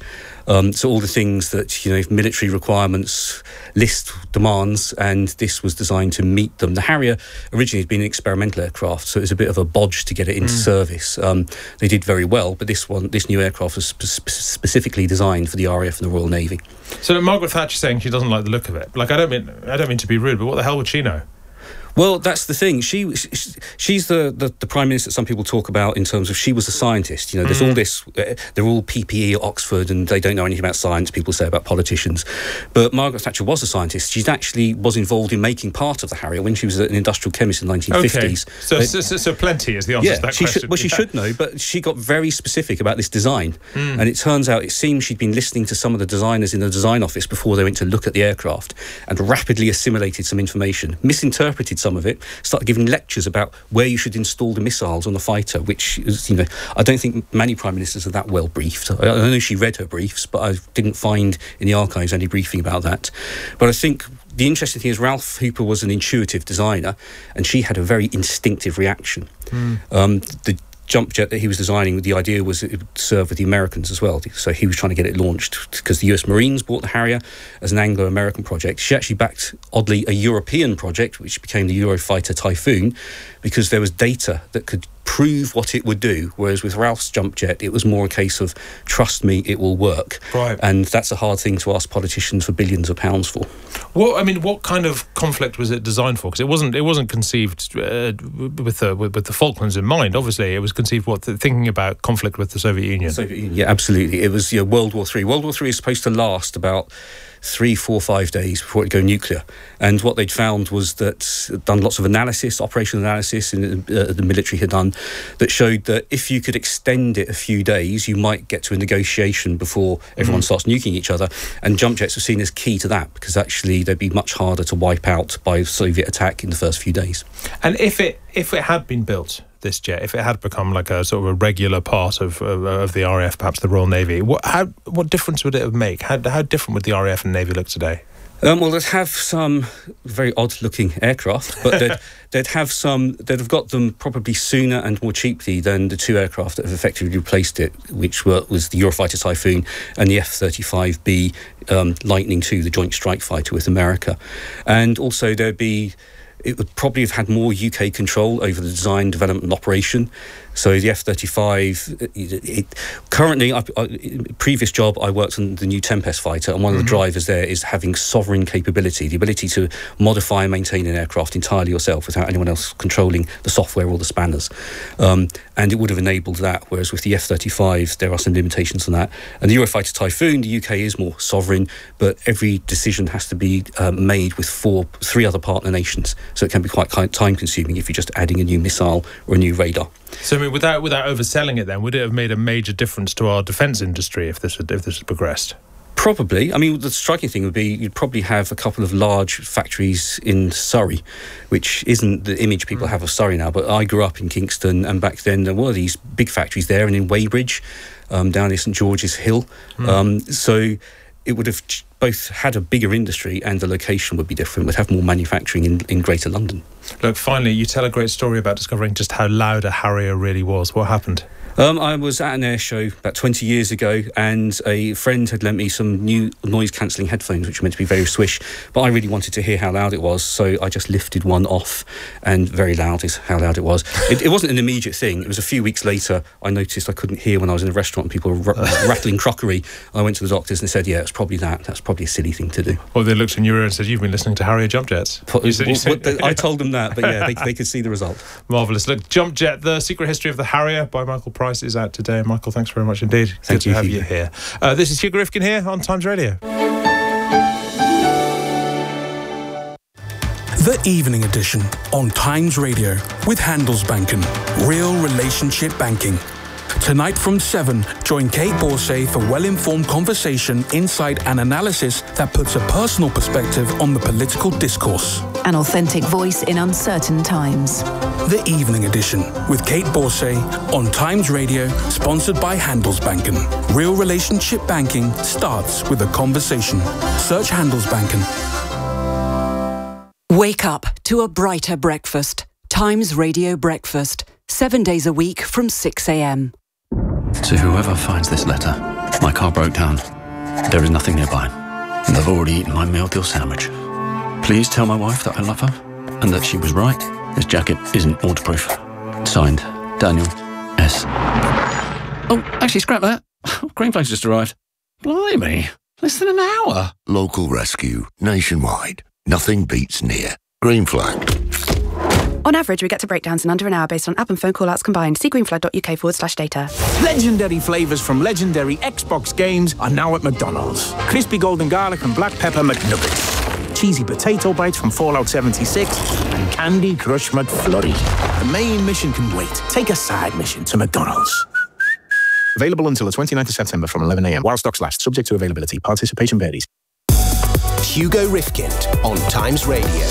Um, so all the things that, you know, military requirements list demands, and this was designed to meet them. The Harrier originally had been an experimental aircraft, so it was a bit of a bodge to get it into mm. service. Um, they did very well, but this one, this new aircraft was spe- specifically designed for the R A F and the Royal Navy. So Margaret Thatcher saying she doesn't like the look of it. Like, I don't mean, I don't mean to be rude, but what the hell would she know? Well, that's the thing. She, she she's the, the, the prime minister that some people talk about in terms of she was a scientist. You know, there's mm. all this. Uh, they're all P P E at Oxford, and they don't know anything about science. People say about politicians, but Margaret Thatcher was a scientist. She actually was involved in making part of the Harrier when she was an industrial chemist in the nineteen fifties. Okay. So, uh, so, so, so plenty is the answer yeah, to that she question. Should, well, she yeah. should know, but she got very specific about this design, mm. and it turns out it seems she'd been listening to some of the designers in the design office before they went to look at the aircraft, and rapidly assimilated some information, misinterpreted some of it, started giving lectures about where you should install the missiles on the fighter, which is, you know, I don't think many prime ministers are that well briefed. I, I know she read her briefs, but I didn't find in the archives any briefing about that. But I think the interesting thing is Ralph Hooper was an intuitive designer, and she had a very instinctive reaction. Mm. Um, the jump jet that he was designing, the idea was it would serve with the Americans as well. So he was trying to get it launched because the U S Marines bought the Harrier as an Anglo-American project. She actually backed, oddly, a European project, which became the Eurofighter Typhoon, because there was data that could prove what it would do, whereas with Ralph's jump jet it was more a case of trust me, it will work. Right. And that's a hard thing to ask politicians for billions of pounds for. What I mean, what kind of conflict was it designed for? Because it wasn't it wasn't conceived uh, with the with, with the Falklands in mind. Obviously, it was conceived what thinking about conflict with the Soviet Union. Soviet Union, yeah, absolutely. It was, you know, World War Three. World War Three is supposed to last about three, four, five days before it go nuclear. And what they'd found was that, done lots of analysis, operational analysis, in, uh, the military had done, that showed that if you could extend it a few days, you might get to a negotiation before everyone mm. starts nuking each other. And jump jets were seen as key to that, because actually they'd be much harder to wipe out by Soviet attack in the first few days. And if it if it had been built, this jet, if it had become like a sort of a regular part of of, of the R A F, perhaps the Royal Navy, what how what difference would it have make? How how different would the R A F and Navy look today? Um, well, they'd have some very odd-looking aircraft, but they'd, they'd have some. They'd have got them probably sooner and more cheaply than the two aircraft that have effectively replaced it, which were was the Eurofighter Typhoon and the F thirty-five B um, Lightning two, the Joint Strike Fighter with America, and also there'd be. It would probably have had more U K control over the design, development and operation. So the F thirty-five, it, it, currently, I, I, previous job, I worked on the new Tempest fighter, and one mm-hmm. of the drivers there is having sovereign capability, the ability to modify and maintain an aircraft entirely yourself without anyone else controlling the software or the spanners. Um, and it would have enabled that, whereas with the F thirty-five, there are some limitations on that. And the Eurofighter Typhoon, the U K is more sovereign, but every decision has to be um, made with four, three other partner nations. So it can be quite time-consuming if you're just adding a new missile or a new radar. So, I mean, without without overselling it, then would it have made a major difference to our defence industry if this had, if this had progressed? Probably. I mean, the striking thing would be you'd probably have a couple of large factories in Surrey, which isn't the image people mm. have of Surrey now. But I grew up in Kingston, and back then there were these big factories there, and in Weybridge, um, down near St George's Hill. Mm. Um, so it would have both had a bigger industry, and the location would be different, would have more manufacturing in, in Greater London. Look, finally, you tell a great story about discovering just how loud a Harrier really was. What happened? Um, I was at an air show about twenty years ago, and a friend had lent me some new noise-cancelling headphones, which were meant to be very swish, but I really wanted to hear how loud it was, so I just lifted one off, and very loud is how loud it was. It, it wasn't an immediate thing. It was a few weeks later I noticed I couldn't hear when I was in a restaurant and people were r- rattling crockery. I went to the doctors and they said, yeah, it's probably that. That's probably a silly thing to do. Well, they looked in your ear and said, you've been listening to Harrier jump jets. You said, you said, well, I told them that, but yeah, they, they could see the result. Marvellous. Look, Jump Jet, The Secret History of the Harrier by Michael Price is out today. Michael, thanks very much indeed. Thank Good you, to have Hugo. you here. Uh, this is Hugo Rifkin here on Times Radio. The Evening Edition on Times Radio with Handelsbanken. Real relationship banking. Tonight from seven, join Kate Borsay for well-informed conversation, insight and analysis that puts a personal perspective on the political discourse. An authentic voice in uncertain times. The Evening Edition with Kate Borsay on Times Radio, sponsored by Handelsbanken. Real relationship banking starts with a conversation. Search Handelsbanken. Wake up to a brighter breakfast. Times Radio Breakfast. Seven days a week from six a.m. To whoever finds this letter, my car broke down. There is nothing nearby, and I've already eaten my meal deal sandwich. Please tell my wife that I love her, and that she was right. This jacket isn't waterproof. Signed, Daniel S. Oh, actually, scrap that. Greenflags just arrived. Blimey, less than an hour. Local rescue, nationwide. Nothing beats near. Green Flag. On average, we get to breakdowns in under an hour based on app and phone call-outs combined. See greenflag.uk forward slash data. Legendary flavours from legendary Xbox games are now at McDonald's. Crispy golden garlic and black pepper McNuggets. Cheesy potato bites from Fallout seventy-six. And Candy Crush McFlurry. The main mission can wait. Take a side mission to McDonald's. Available until the twenty-ninth of September from eleven a m while stocks last. Subject to availability. Participation varies. Hugo Rifkind on Times Radio.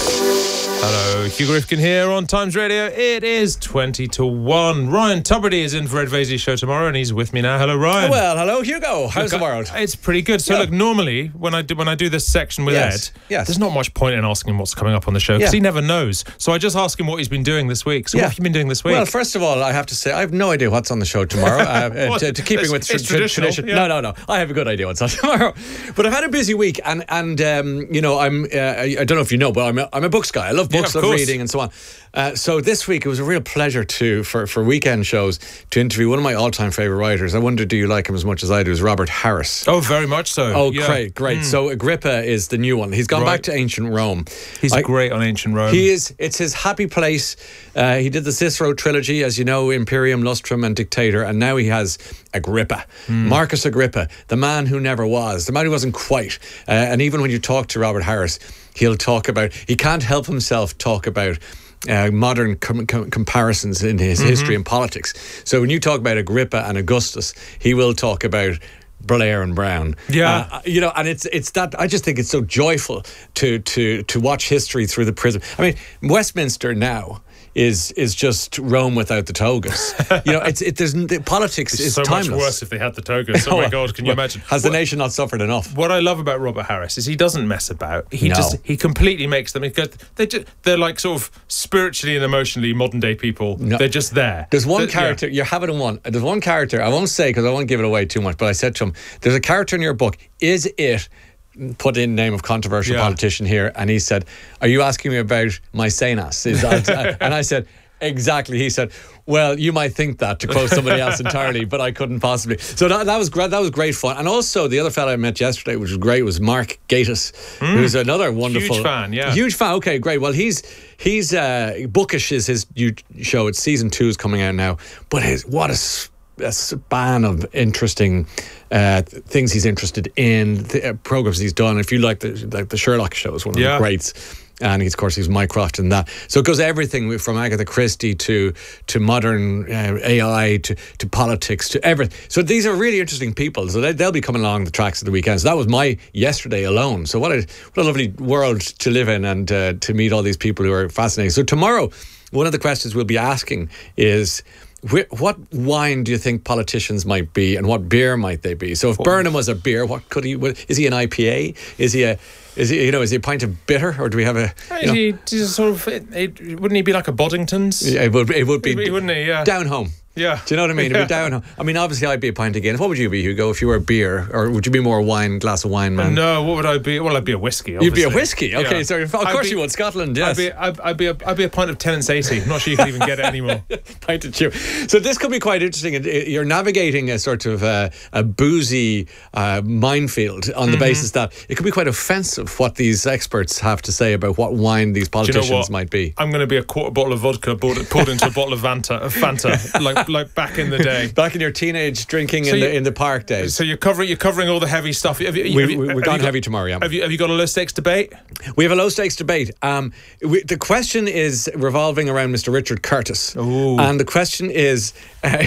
Hello, Hugo Rifkin here on Times Radio. It is twenty to one. Ryan Tubridy is in for Ed Vasey's show tomorrow, and he's with me now. Hello, Ryan. Well, hello, Hugo. How's Look, the world? It's pretty good. So, Yeah. look, normally when I do when I do this section with Yes, Ed, yes. there's not much point in asking him what's coming up on the show because Yeah. he never knows. So I just ask him what he's been doing this week. So Yeah. what have you been doing this week? Well, first of all, I have to say, I have no idea what's on the show tomorrow. uh, Well, to, to keeping it's- with tra- it's tra- traditional, tradition. yeah. No, no, no. I have a good idea what's on tomorrow. But I've had a busy week, and and um, you know, I'm uh, I, I don't know if you know, but I'm a, I'm a books guy. I love Yeah, books, of love course. reading, and so on. Uh, so this week it was a real pleasure to for for weekend shows to interview one of my all-time favorite writers. I wonder, do you like him as much as I do? Is Robert Harris? Oh, very much so. Oh, Yeah. great, great. Mm. So Agrippa is the new one. He's gone Right. back to ancient Rome. He's I- great on ancient Rome. He is. It's his happy place. Uh, he did the Cicero trilogy, as you know, Imperium, Lustrum, and Dictator, and now he has Agrippa, Hmm. Marcus Agrippa, the man who never was, the man who wasn't quite. Uh, and even when you talk to Robert Harris, he'll talk about. He can't help himself talk about. Uh, modern com- com- comparisons in his Mhm. history and politics. So when you talk about Agrippa and Augustus, he will talk about Blair and Brown. Yeah. Uh, you know, and it's it's that I just think it's so joyful to to to watch history through the prism. I mean, Westminster now is is just Rome without the togas. You know, it's it there's the politics It's is so timeless. much worse if they had the togas. Oh my God, can you Well, imagine? Has the What- nation not suffered enough? What I love about Robert Harris is he doesn't mess about. He No. just he completely makes them. They just, they're like sort of spiritually and emotionally modern day people. No. They're just there. There's one Th- yeah. character, you have it in one. There's one character, I won't say because I won't give it away too much, but I said to him, there's a character in your book, is it, put in name of controversial Yeah. politician here, and he said, are you asking me about my Sanas? Is that, and I said, exactly. He said, well, you might think that, to quote somebody else entirely, but I couldn't possibly. So that, that was great. That was great fun. And also the other fella I met yesterday, which was great, was Mark Gatiss, Mm. who's another wonderful Huge fan, yeah. huge fan. Okay, great. Well, he's he's uh, Bookish is his new show. It's season two is coming out now. But his what a, s- a span of interesting uh, th- things he's interested in, the uh, programs he's done. If you like the like the Sherlock show, is one of Yeah. the greats. And he's, of course, he's Mycroft in that. So it goes everything from Agatha Christie to to modern uh, A I to, to politics to everything. So these are really interesting people. So they, they'll be coming along the tracks of the weekend. So that was my yesterday alone. So what a what a lovely world to live in and uh, to meet all these people who are fascinating. So tomorrow, one of the questions we'll be asking is, wh- what wine do you think politicians might be, and what beer might they be? So if Burnham was a beer, what could he? what- Is he an I P A? Is he a Is he, you know, is he a pint of bitter, or do we have a? You know, He, he's sort of, it, it, wouldn't he be like a Boddington's? yeah, it would. It would be. Wouldn't he? Yeah. Down home. Yeah. Do you know what I mean? It'd be Yeah. down home. I mean, obviously, I'd be a pint again. What would you be, Hugo, if you were a beer, or would you be more a wine, glass of wine man? No, what would I be? Well, I'd be a whiskey. You'd be a obviously. whiskey. Okay, Yeah. sorry. Of I'd course be- you would. Scotland, yes. I'd be, I'd, I'd be a, I'd be a pint of Tennent's eighty. I'm not sure you can even get it anymore. Pint of chew. So this could be quite interesting. It- it- You're navigating a sort of uh, a boozy uh, minefield on the Mhm. basis that it could be quite offensive what these experts have to say about what wine these Do you know politicians what? might be. I'm going to be a quarter bottle of vodka poured, poured into a bottle of Fanta, of Fanta, like like back in the day. Back in your teenage drinking So in you- the in the park days. So you're covering you're covering all the heavy stuff. Have you, have you- We- have you- we- we're have gone you got- heavy tomorrow, yeah. Have you have you got a low stakes debate? We have a low stakes debate. Um, we, the question is revolving around Mister Richard Curtis, and the question is, uh,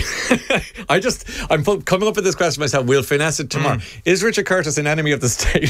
I just I'm pu- coming up with this question myself. We'll finesse it tomorrow. Is Richard Curtis an enemy of the state?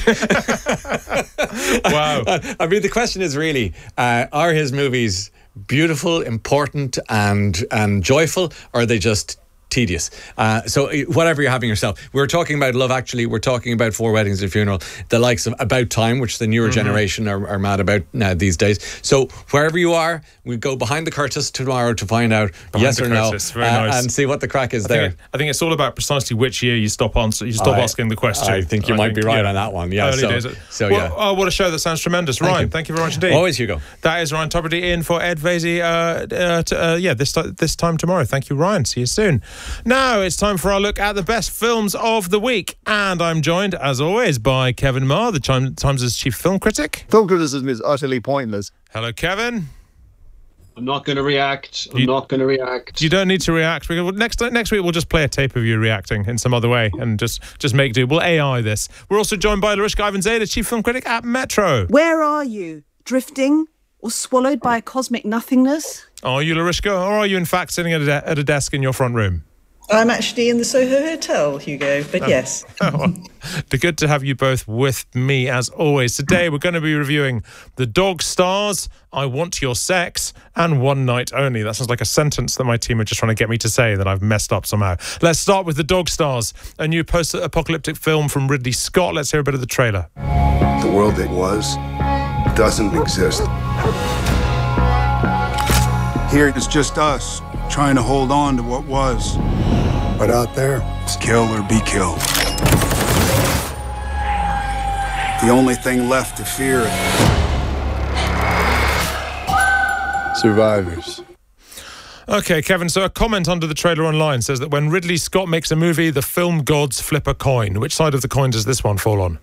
Wow. I mean, the question is really: uh, are his movies beautiful, important, and and joyful, or are they just tedious. Uh, so whatever you're having yourself. We're talking about Love Actually. We're talking about Four Weddings and a Funeral. The likes of About Time, which the newer mm-hmm. generation are, are mad about now these days. So wherever you are, we go behind the curtains tomorrow to find out behind yes or no, Very uh, nice. and see what the crack is I there. Think it, I think it's all about precisely which year you stop answer, you stop I, asking the question. I think you I might think, be right yeah. on that one. Yeah. Early so, days. so well, yeah. Oh, what a show! That sounds tremendous. Thank Ryan, you. thank you very much indeed. Always, Hugo. That is Ryan Tubridy in for Ed Vasey. Uh, uh, t- uh, yeah, this t- this time tomorrow. Thank you, Ryan. See you soon. Now it's time for our look at the best films of the week, and I'm joined, as always, by Kevin Marr, the Times' chief film critic. Film criticism is utterly pointless. Hello, Kevin. I'm not going to react. I'm you, not going to react. You don't need to react. We, next next week, we'll just play a tape of you reacting in some other way and just, just make do. We'll A I this. We're also joined by Larishka Ivanzadeh, chief film critic at Metro. Where are you? Drifting or swallowed by a cosmic nothingness? Are you, Larishka, or are you in fact sitting at a, de- at a desk in your front room? I'm actually in the Soho Hotel, Hugo, but oh. yes. Oh, well, good to have you both with me, as always. Today, we're going to be reviewing The Dog Stars, I Want Your Sex, and One Night Only. That sounds like a sentence that my team are just trying to get me to say that I've messed up somehow. Let's start with The Dog Stars, a new post-apocalyptic film from Ridley Scott. Let's hear a bit of the trailer. The world that was doesn't exist. Here, it's just us, trying to hold on to what was. But out there, it's kill or be killed. The only thing left to fear is survivors. Okay, Kevin, so a comment under the trailer online says that when Ridley Scott makes a movie, the film gods flip a coin. Which side of the coin does this one fall on?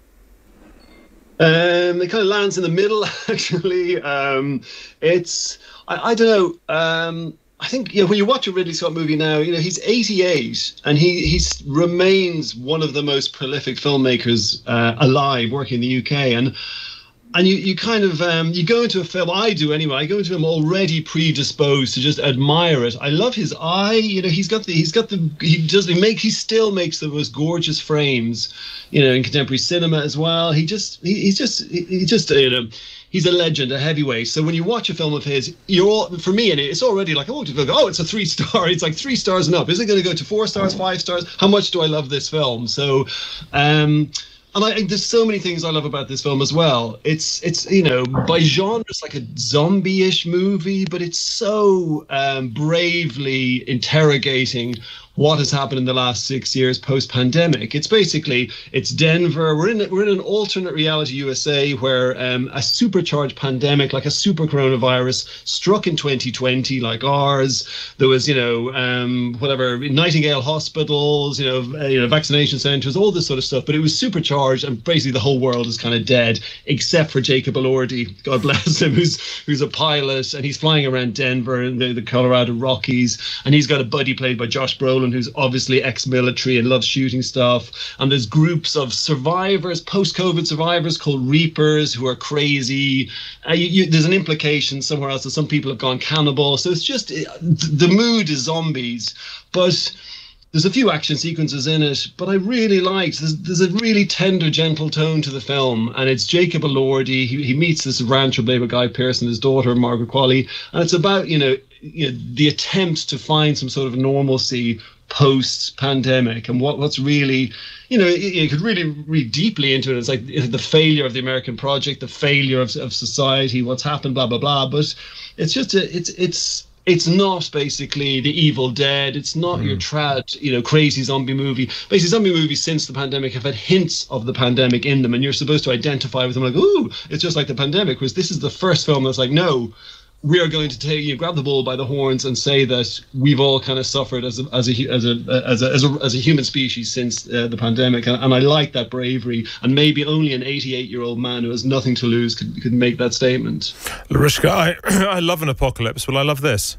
Um, it kind of lands in the middle, actually. Um, it's, I, I don't know, um, I think, you know, when you watch a Ridley Scott movie now, you know, he's eighty-eight and he he's remains one of the most prolific filmmakers uh, alive working in the U K. And and you, you kind of, um, you go into a film, I do anyway, I go into him already predisposed to just admire it. I love his eye, you know, he's got the, he's got the, he does, he make, he still makes the most gorgeous frames, you know, in contemporary cinema as well. He just, he, he's just, he, he just, you know, he's a legend, a heavyweight. So when you watch a film of his, you're all, for me, and it's already like, oh, oh, it's a three star. It's like three stars and up. Is it going to go to four stars, five stars? How much do I love this film? So, um, and I, there's so many things I love about this film as well. It's, it's you know, by genre, it's like a zombie-ish movie, but it's so um, bravely interrogating what has happened in the last six years post-pandemic. It's basically, it's Denver. We're in we're in an alternate reality U S A where um, a supercharged pandemic, like a super coronavirus, struck in twenty twenty, like ours. There was, you know, um, whatever, Nightingale hospitals, you know, uh, you know, vaccination centres, all this sort of stuff. But it was supercharged, and basically the whole world is kind of dead, except for Jacob Elordi, God bless him, who's who's a pilot, and he's flying around Denver and the, the Colorado Rockies, and he's got a buddy played by Josh Brolin, who's obviously ex-military and loves shooting stuff. And there's groups of survivors, post-COVID survivors called Reapers, who are crazy. Uh, you, you, there's an implication somewhere else that some people have gone cannibal. So it's just, uh, the mood is zombies. But there's a few action sequences in it, but I really liked, there's, there's a really tender, gentle tone to the film, and it's Jacob Elordi. He, he meets this rancher played by Guy Pearce and his daughter, Margaret Qualley, and it's about, you know, you know, the attempt to find some sort of normalcy post-pandemic, and what what's really, you know, you, you could really read deeply into it. It's like the failure of the American project, the failure of, of society, what's happened, blah blah blah. But it's just a, it's it's it's not basically The Evil Dead. It's not mm. your trad, you know, crazy zombie movie. Basically, zombie movies since the pandemic have had hints of the pandemic in them, and you're supposed to identify with them like, ooh, it's just like the pandemic. Whereas this is the first film that's like, no, we are going to take, you know, grab the bull by the horns and say that we've all kind of suffered as a as a as a as a as a, as a human species since uh, the pandemic, and, and I like that bravery. And maybe only an eighty-eight-year-old man who has nothing to lose could could make that statement. Larishka, I I love an apocalypse, but I love this.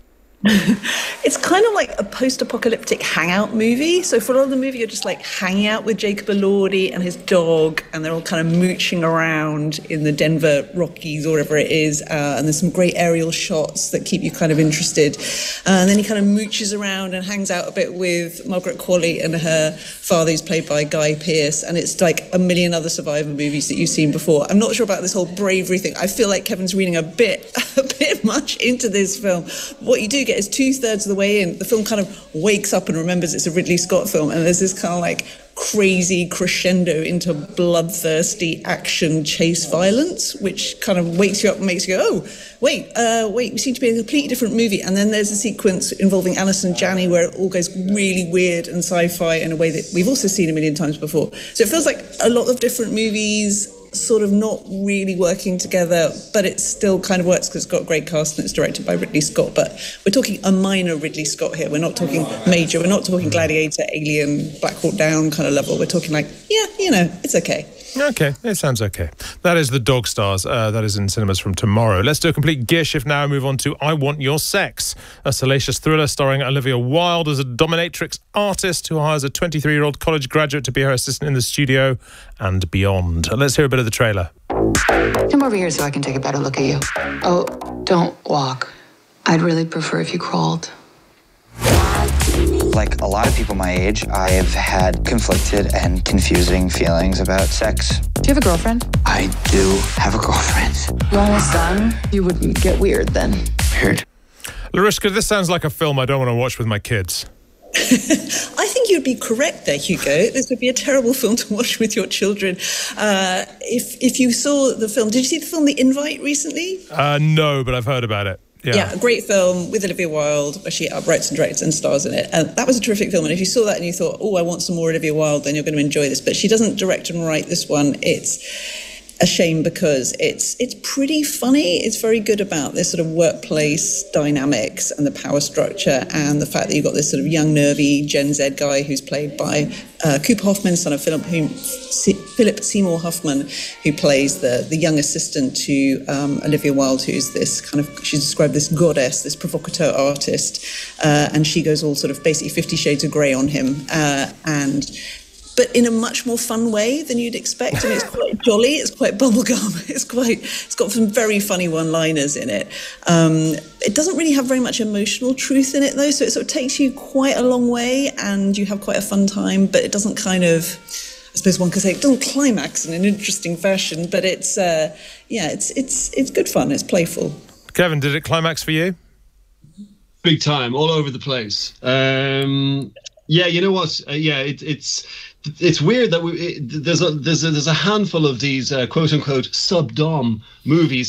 It's kind of like a post-apocalyptic hangout movie. So for a lot of the movie, you're just like hanging out with Jacob Elordi and his dog, and they're all kind of mooching around in the Denver Rockies or wherever it is. Uh, and there's some great aerial shots that keep you kind of interested. Uh, and then he kind of mooches around and hangs out a bit with Margaret Qualley and her father, who's played by Guy Pearce. And it's like a million other Survivor movies that you've seen before. I'm not sure about this whole bravery thing. I feel like Kevin's reading a bit, a bit much into this film. What you do get get us two thirds of the way in, the film kind of wakes up and remembers it's a Ridley Scott film, and there's this kind of like crazy crescendo into bloodthirsty action chase violence, which kind of wakes you up and makes you go, oh, wait, uh, wait, we seem to be in a completely different movie. And then there's a sequence involving Alison Janney where it all goes really weird and sci-fi in a way that we've also seen a million times before. So it feels like a lot of different movies sort of not really working together, but it still kind of works because it's got a great cast and it's directed by Ridley Scott. But we're talking a minor Ridley Scott here. We're not talking major. We're not talking Gladiator, Alien, Black Hawk Down kind of level. We're talking like, yeah, you know, it's okay. Okay, it sounds okay. That is The Dog Stars. Uh, that is in cinemas from tomorrow. Let's do a complete gear shift now and move on to I Want Your Sex, a salacious thriller starring Olivia Wilde as a dominatrix artist who hires a twenty-three-year-old college graduate to be her assistant in the studio and beyond. Let's hear a bit of the trailer. Come over here so I can take a better look at you. Oh, don't walk. I'd really prefer if you crawled. Like a lot of people my age, I've had conflicted and confusing feelings about sex. Do you have a girlfriend? I do have a girlfriend. You almost done? You wouldn't get weird then. Weird. Larishka, this sounds like a film I don't want to watch with my kids. I think you'd be correct there, Hugo. This would be a terrible film to watch with your children. Uh, if if you saw the film, did you see the film The Invite recently? Uh, no, but I've heard about it. Yeah. yeah, a great film with Olivia Wilde, where she writes and directs and stars in it. And that was a terrific film. And if you saw that and you thought, oh, I want some more Olivia Wilde, then you're going to enjoy this. But she doesn't direct and write this one. It's a shame because it's it's pretty funny. It's very good about this sort of workplace dynamics and the power structure and the fact that you've got this sort of young, nervy Gen Z guy who's played by uh, Cooper Hoffman, son of Philip, who, C- Philip Seymour Hoffman, who plays the, the young assistant to um, Olivia Wilde, who's this kind of, she's described this goddess, this provocateur artist, uh, and she goes all sort of basically Fifty Shades of Grey on him. Uh, and but in a much more fun way than you'd expect. And it's quite jolly, it's quite bubblegum, it's quite, it's got some very funny one-liners in it. Um, it doesn't really have very much emotional truth in it, though, so it sort of takes you quite a long way and you have quite a fun time, but it doesn't kind of, I suppose one could say, it doesn't climax in an interesting fashion, but it's, uh, yeah, it's, it's, it's good fun, it's playful. Kevin, did it climax for you? Big time, all over the place. Um, yeah, you know what? Uh, yeah, it, it's... It's weird that we, it, there's a there's a there's a handful of these uh, quote unquote sub-dom movies